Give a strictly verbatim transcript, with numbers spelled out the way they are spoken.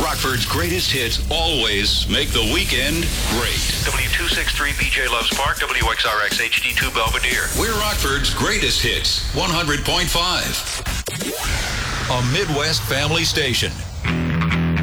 Rockford's greatest hits always make the weekend great. W two sixty-three B J Loves Park, W X R X H D two Belvedere. We're Rockford's greatest hits, one hundred point five. A Midwest family station.